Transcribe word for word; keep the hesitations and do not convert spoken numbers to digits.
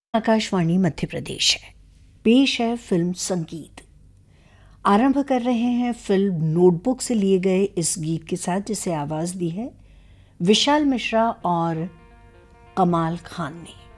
आकाशवाणी मध्य प्रदेश है। पेश है फिल्म संगीत। आरंभ कर रहे हैं फिल्म नोटबुक से लिए गए इस गीत के साथ, जिसे आवाज दी है विशाल मिश्रा और कमाल खान ने।